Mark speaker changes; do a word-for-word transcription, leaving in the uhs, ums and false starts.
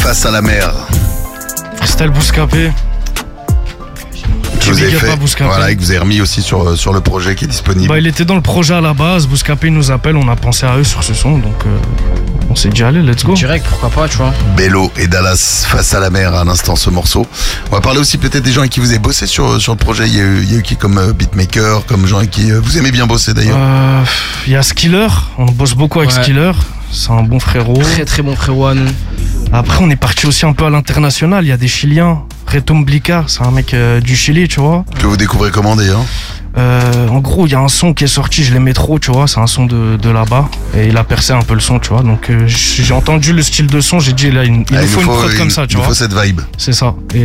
Speaker 1: Face à la mer.
Speaker 2: Freestyle Bouscapé.
Speaker 1: Que vous avez fait, voilà, et que vous avez remis aussi sur, sur le projet qui est disponible.
Speaker 2: Bah, il était dans le projet à la base. Bouscapé nous appelle, on a pensé à eux sur ce son, donc euh, on s'est dit allez, let's go.
Speaker 3: Direct, pourquoi pas, tu vois.
Speaker 1: Bello et Dallas, Face à la mer, à l'instant ce morceau. On va parler aussi peut-être des gens avec qui vous avez bossé sur, sur le projet. Il y a eu, il y a eu qui comme euh, beatmaker, comme gens avec qui euh, vous aimez bien bosser d'ailleurs.
Speaker 2: Euh, Il y a Skiller, on bosse beaucoup avec
Speaker 3: Ouais.
Speaker 2: Skiller. C'est un bon frérot.
Speaker 3: Très très bon frérot à nous.
Speaker 2: Après, on est parti aussi un peu à l'international. Il y a des Chiliens. Reto Mblica, c'est un mec euh, du Chili, tu vois.
Speaker 1: Que vous découvrez comment d'ailleurs?
Speaker 2: Euh, en gros, il y a un son qui est sorti, je l'aimais trop, tu vois. C'est un son de, de là-bas. Et il a percé un peu le son, tu vois. Donc, euh, j'ai entendu le style de son, j'ai dit, là, il, il
Speaker 1: Ah,
Speaker 2: nous faut une prod
Speaker 1: il-
Speaker 2: comme ça, tu
Speaker 1: il nous
Speaker 2: vois.
Speaker 1: faut cette vibe.
Speaker 2: C'est ça. Et